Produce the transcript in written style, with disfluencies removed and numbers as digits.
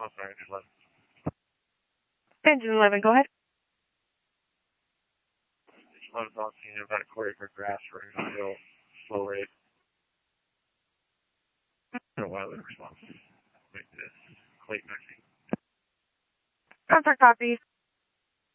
response on engine 11. Engine 11, go ahead. Engine 11's on scene about a quarter acre grass running on the hill, slow rate. No wireless response. Make this Clayton, I see. Contact copy.